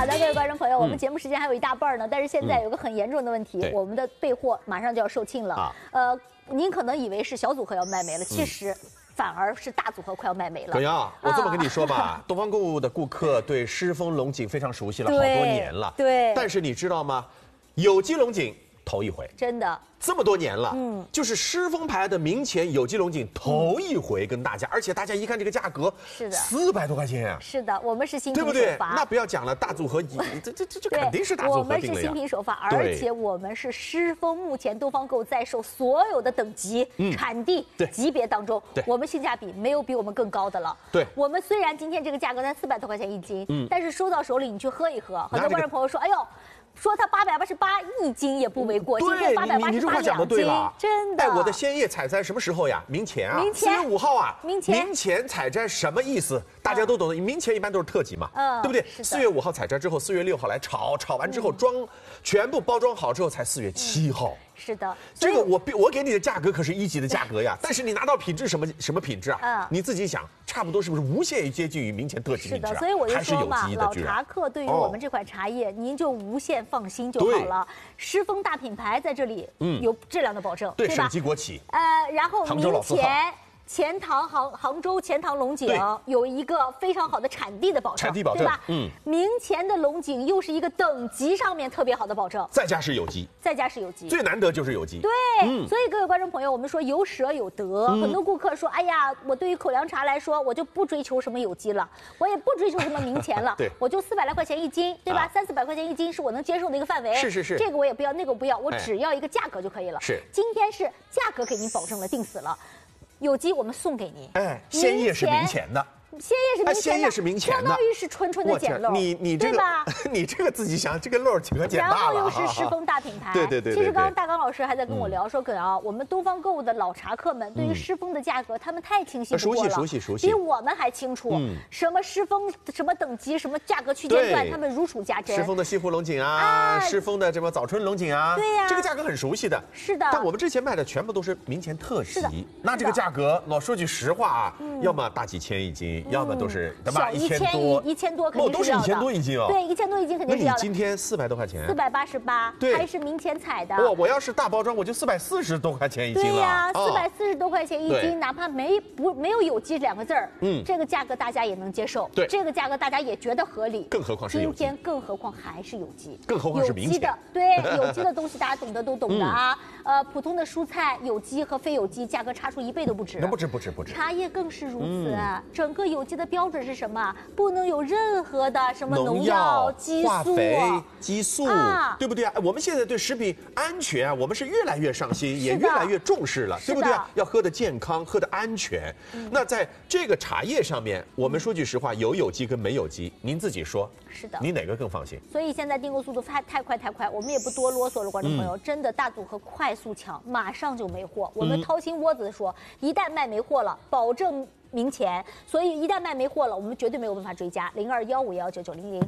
好的，各位观众朋友，我们节目时间还有一大半呢，但是现在有个很严重的问题，我们的备货马上就要售罄了。您可能以为是小组合要卖没了，其实反而是大组合快要卖没了。 耿阳，我这么跟你说吧，东方购物的顾客对狮峰龙井非常熟悉了，好多年了。 对。 但是你知道吗？有机龙井头一回， 真的。 这么多年了，就是狮峰牌的明前有机龙井头一回跟大家，而且大家一看这个价格， 是的 ，400多块钱啊， 是的，我们是新品首发， 对不对？那不要讲了，大组合，这肯定是大组合定了呀。 我们是新品首发，而且我们是狮峰目前东方购在售所有的等级、产地、级别当中，我们性价比没有比我们更高的了。 对， 我们虽然今天这个价格才400多块钱一斤，但是收到手里你去喝一喝，很多观众朋友说，哎呦。 说它888一斤也不为过，今天888是2斤，真的。 哎，我的鲜叶采摘什么时候呀？明前啊，4月5号啊。明前采摘什么意思？大家都懂的。明前一般都是特级嘛，对不对？4月5号采摘之后，4月6号来炒，炒完之后全部包装好之后才4月7号。 是的， 这个我给你的价格可是1级的价格呀，但是你拿到品质什么品质啊？你自己想，差不多是不是无限接近于明前特级品质啊？ 是的，所以我就说嘛，老茶客对于我们这款茶叶，您就无限放心就好了。狮峰大品牌在这里有质量的保证， 对， 吧？ 省级国企。 然后明前。 杭州钱塘龙井有一个非常好的产地的保证，对吧？明前的龙井又是一个等级上面特别好的保证， 再加是有机，最难得就是有机。 对，所以各位观众朋友，我们说有舍有得，很多顾客说，哎呀，我对于口粮茶来说，我就不追求什么有机了，我也不追求什么明前了，我就400来块钱一斤，对吧？300、400块钱一斤是我能接受的一个范围。 是， 这个我也不要，那个不要，我只要一个价格就可以了。 是， 今天是价格给您保证了，定死了。 有机我们送给您， 哎，鲜叶是明前的，鲜叶是明前的， 相当于是纯的捡漏， 你这个，你这个自己想，这个漏可捡大了。 然后又是狮峰大品牌， 对。 其实刚刚大刚老师还在跟我聊说，耿阳，我们东方购物的老茶客们对于狮峰的价格，他们太清晰不过了， 熟悉， 比我们还清楚，什么狮峰什么等级，什么价格区间段，他们如数家珍。 狮峰的西湖龙井啊，狮峰的什么早春龙井啊， 对呀， 这个价格很熟悉的， 是的。 但我们之前卖的全部都是明前特级，那这个价格，老说句实话啊，要么大几千一斤，要么都是。 对吧 ？1000多，肯定都是1000多一斤哦。 对，1000多一斤肯定是要的。 那你今天400多块钱 ，488， 对， 还是明前采的。 我要是大包装，我就440多块钱一斤了。 对呀，440多块钱一斤，哪怕没有有机2个字儿，这个价格大家也能接受。 对， 这个价格大家也觉得合理。 更何况是有机， 更何况还是有机， 更何况是明前的。对，有机的东西大家懂得都懂的啊。普通的蔬菜有机和非有机价格差出1倍都不止。 那不止。 茶叶更是如此。整个有机的标准是什么？不能有任何的什么农药、激素、 化肥、激素，对不对啊？我们现在对食品安全啊，我们是越来越上心，也越来越重视了，对不对？要喝的健康，喝的安全。那在这个茶叶上面，我们说句实话，有机跟没有机，您自己说， 是的， 你哪个更放心？ 所以现在订购速度太快，我们也不多啰嗦了，观众朋友，真的大组合快速抢，马上就没货。我们掏心窝子的说，一旦卖没货了，保证。 明前，所以一旦卖没货了，我们绝对没有办法追加。0215119900。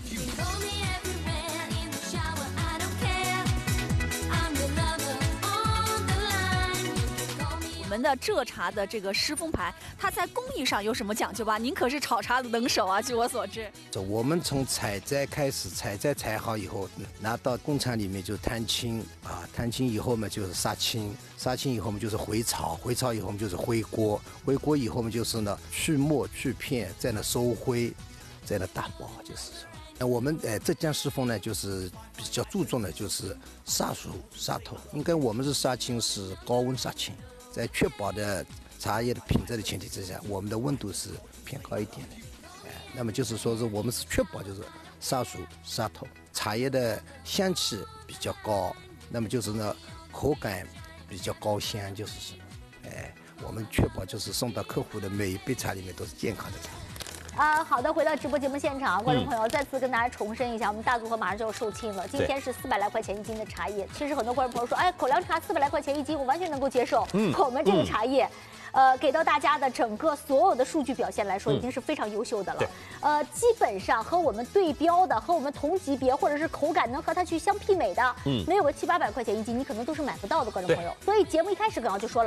我们的浙茶的这个狮峰牌，它在工艺上有什么讲究吧？您可是炒茶的能手啊，据我所知。 我们从采摘开始，采好以后，拿到工厂里面就摊青啊，摊青以后嘛就是杀青，杀青以后嘛就是回炒，回炒以后嘛就是回锅，回锅以后嘛就是呢去末去片，在那收灰，在那打包，就是说。我们浙江狮峰呢，就是比较注重的就是杀熟杀透，应该我们是杀青是高温杀青。 在确保的茶叶的品质的前提之下，我们的温度是偏高一点的，那么就是说是我们是确保就是杀熟杀透，茶叶的香气比较高，那么就是呢口感比较高香，就是什么，我们确保就是送到客户的每一杯茶里面都是健康的茶。 好的，回到直播节目现场，观众朋友再次跟大家重申一下，我们大组合马上就要售罄了。今天是400来块钱一斤的茶叶，其实很多观众朋友说，哎，口粮茶400来块钱一斤，我完全能够接受。我们这个茶叶。给到大家的整个所有的数据表现来说，已经是非常优秀的了。基本上和我们对标的、和我们同级别或者是口感能和它去相媲美的，没有个700-800块钱一斤，你可能都是买不到的，观众朋友。所以节目一开始刚刚就说了，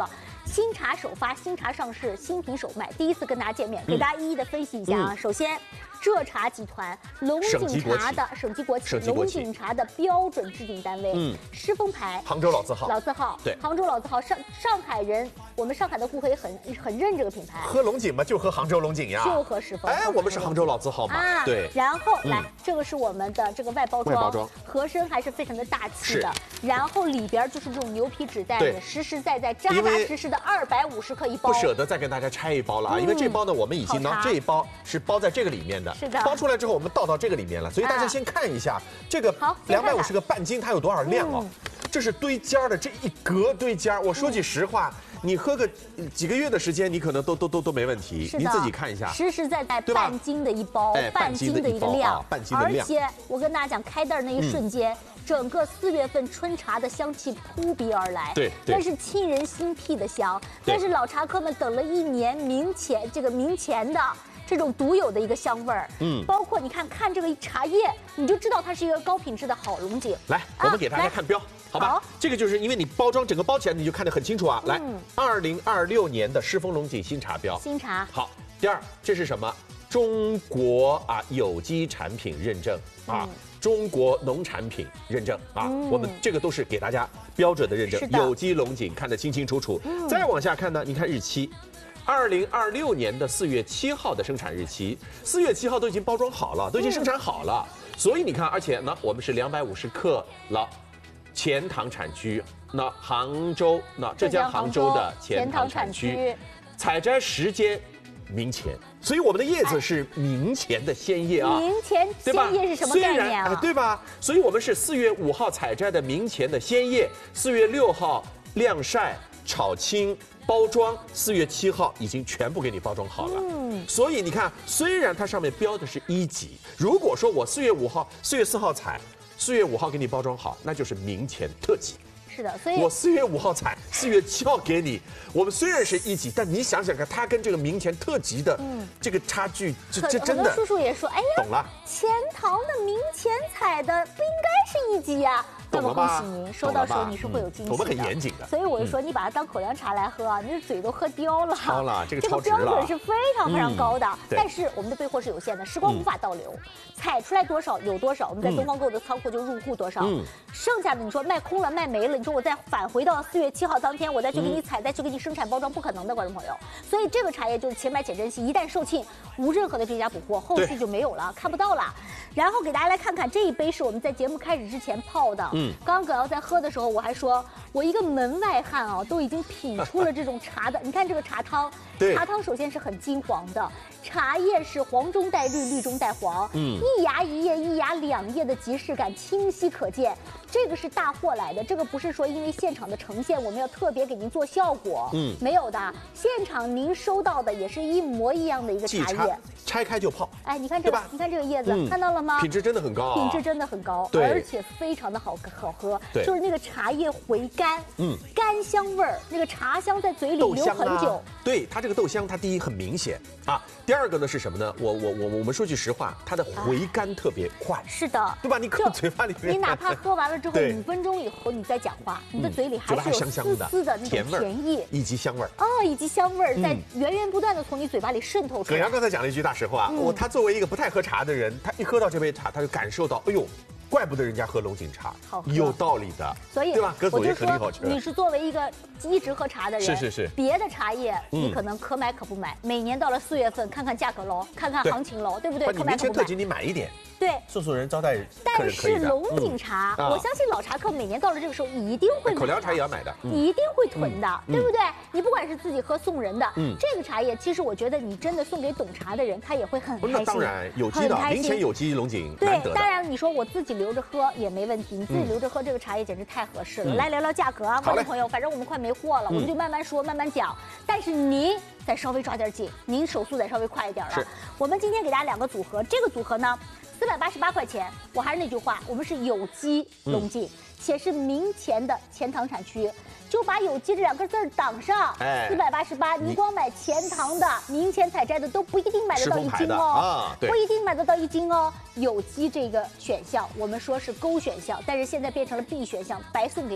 新茶首发，新茶上市，新品首卖，第一次跟大家见面，给大家一一的分析一下啊。首先，浙茶集团龙井茶的省级国企，龙井茶的标准制定单位，狮峰牌， 杭州老字号， 老字号， 对， 杭州老字号，上海人，我们上海的顾客也很认这个品牌。 喝龙井嘛，就喝杭州龙井呀， 就喝狮峰。 哎，我们是杭州老字号嘛，对。 然后来，这个是我们的这个外包装，盒身还是非常的大气的。然后里边就是这种牛皮纸袋的，实实在在、扎扎实实的250克一包。 不舍得再跟大家拆一包了啊，因为这包呢，我们已经呢这一包是包在这个里面的， 是的。 包出来之后，我们倒到这个里面了，所以大家先看一下这个250个半斤它有多少量哦。这是堆尖的，这一格堆尖。我说句实话，你喝个几个月的时间，你可能都没问题。您自己看一下， 实实在在半斤的一包，半斤的一个量， 半斤的量。 而且我跟大家讲，开袋那一瞬间，整个4月份春茶的香气扑鼻而来， 对， 那是沁人心脾的香，那是老茶客们等了1年明前的。这种独有的一个香味儿，包括你看这个茶叶，你就知道它是一个高品质的好龙井。 来，我们给大家看标，好吧？这个就是因为你包装整个包起来，你就看得很清楚啊。来，2026年的狮峰龙井新茶标， 新茶。 好，第二，这是什么？中国有机产品认证啊，中国农产品认证啊，我们这个都是给大家标准的认证，有机龙井看得清清楚楚。再往下看呢，你看日期。2026年的4月7号的生产日期，4月7号都已经包装好了，都已经生产好了。所以你看，而且呢，我们是250克了，钱塘产区，那杭州，那浙江杭州的钱塘产区，采摘时间明前，所以我们的叶子是明前的鲜叶啊。 明前鲜叶是什么概念啊？ 对吧？所以我们是4月5号采摘的明前的鲜叶，4月6号晾晒、炒青。包装4月7号已经全部给你包装好了，所以你看，虽然它上面标的是1级，如果说我4月5号、4月4号采，4月5号给你包装好，那就是明前特级。 是的，所以我4月5号采，4月7号给你。我们虽然是1级，但你想想看，它跟这个明前特级的这个差距，这真的。 很多叔叔也说，哎呀， 懂了， 钱塘的明前采的不应该是1级呀。那么恭喜您，收到手你是会有惊喜的。 我们很严谨的， 所以我就说，你把它当口粮茶来喝啊，你这嘴都喝刁了。 超了，这个标准是非常非常高的。但是我们的备货是有限的，时光无法倒流，采出来多少有多少，我们在东方购的仓库就入库多少。剩下的你说卖空了卖没了，你说我再返回到4月7号当天，我再去给你采，再去给你生产包装，不可能的，观众朋友。所以这个茶叶就是且买且珍惜，一旦售罄，无任何的追加补货，后续就没有了，看不到了。然后给大家来看看这一杯是我们在节目开始之前泡的。刚刚葛瑶在喝的时候，我还说，我一个门外汉啊，都已经品出了这种茶的。你看这个茶汤，茶汤首先是很金黄的，茶叶是黄中带绿，绿中带黄，一芽一叶，一芽两叶的即视感清晰可见。这个是大货来的，这个不是说因为现场的呈现我们要特别给您做效果，没有的，现场您收到的也是一模一样的一个茶叶， 拆开就泡。 哎，你看这个，你看这个叶子，看到了吗？ 品质真的很高， 品质真的很高，而且非常的好喝，就是那个茶叶回甘，甘香味儿，那个茶香在嘴里留很久。 对，它这个豆香，它第一很明显啊，第二个呢是什么呢？我们说句实话，它的回甘特别快， 是的， 对吧？你搁嘴巴里面， 你哪怕喝完了之后5分钟以后你再讲话，你的嘴里还是有丝丝的那种甜意以及香味儿以及香味儿在源不断的从你嘴巴里渗透出来。 葛阳刚才讲了一句大实话，他作为一个不太喝茶的人，他一喝到这杯茶，他就感受到，哎呦。怪不得人家喝龙井茶，有道理的， 所以对吧？葛总也肯定好吃。 你是作为一个一直喝茶的人， 是， 别的茶叶你可能可买可不买。每年到了4月份，看看价格喽，看看行情喽，对不对？ 你明前特级你买一点， 对， 送人招待人。 但是龙井茶，我相信老茶客每年到了这个时候一定会买， 口粮茶也要买的， 一定会囤的，对不对？你不管是自己喝送人的，这个茶叶其实我觉得你真的送给懂茶的人，他也会很开心。 那当然有机的，明前有机龙井， 对，当然你说我自己留着喝也没问题，你自己留着喝这个茶叶简直太合适了。来聊聊价格啊，观众朋友，反正我们快没货了，我们就慢慢说，慢慢讲。但是您再稍微抓点紧，您手速得稍微快一点了。我们今天给大家2个组合，这个组合呢488块钱，我还是那句话，我们是有机龙井，且是明前的钱塘产区。就把有机这2个字挡上，488，你光买钱塘的、明前采摘的都不一定买得到1斤哦，不一定买得到1斤哦。有机这个选项，我们说是勾选项，但是现在变成了 B 选项，白送给你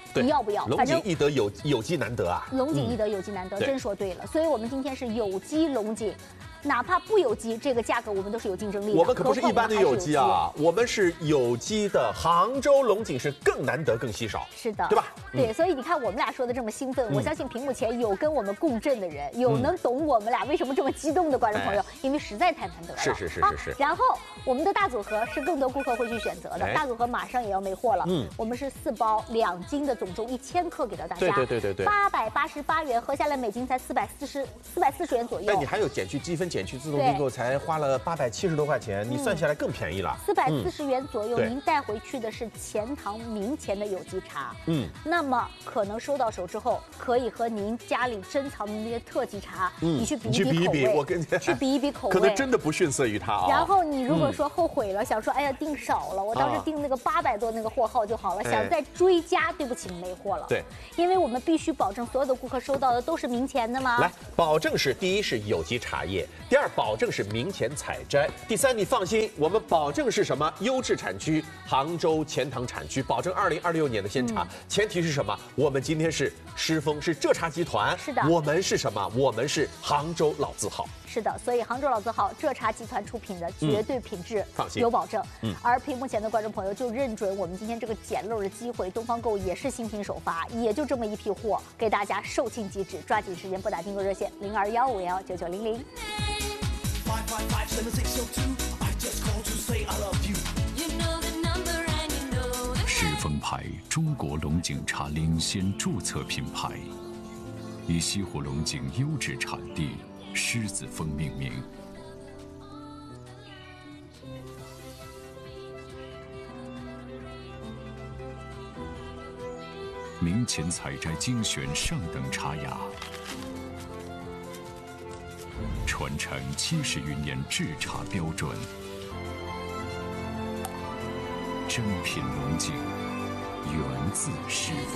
你要不要？ 龙井易得有机难得啊！ 龙井易得有机难得，真说对了。所以我们今天是有机龙井。哪怕不有机，这个价格我们都是有竞争力的。 我们可不是一般的有机啊，我们是有机的杭州龙井是更难得、更稀少。 是的， 对吧？ 对，所以你看我们俩说的这么兴奋，我相信屏幕前有跟我们共振的人，有能懂我们俩为什么这么激动的观众朋友，因为实在太难得了。 是。 然后我们的大组合是更多顾客会去选择的，大组合马上也要没货了。我们是4包2斤的，总重1000克给到大家。 对 ，888元，合下来美金才440元左右。 但你还有减去积分、减去自动订购，才花了870多块钱，你算下来更便宜了。 440元左右，您带回去的是钱塘明前的有机茶。那么可能收到手之后，可以和您家里珍藏的那些特级茶，你去比一比口味， 我跟去比一比口味， 可能真的不逊色于它啊。 然后你如果说后悔了，想说哎呀订少了，我当时订那个800多那个货号就好了，想再追加，对不起没货了。 对， 因为我们必须保证所有的顾客收到的都是明前的嘛。 来，保证是第一是有机茶叶，第二保证是明前采摘，第三你放心，我们保证是什么？优质产区，杭州钱塘产区，保证2026年的鲜茶。前提是什么？我们今天是狮峰，是浙茶集团。 是的， 我们是什么？我们是杭州老字号。 是的，所以杭州老字号浙茶集团出品的绝对品质， 放心有保证。而屏幕前的观众朋友就认准我们今天这个捡漏的机会，东方购物也是新品首发，也就这么一批货，给大家售罄即止，抓紧时间拨打订购热线0215519900。 狮峰牌中国龙井茶领先注册品牌，以西湖龙井优质产地狮子峰命名。明前采摘精选上等茶芽，传承70余年制茶标准，正品龙井源自狮峰。